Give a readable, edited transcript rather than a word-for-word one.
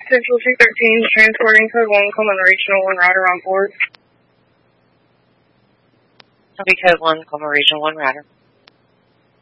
Central 213, transporting code 1, Coleman Regional 1 router on board. Copy code 1, Coleman Regional 1 router.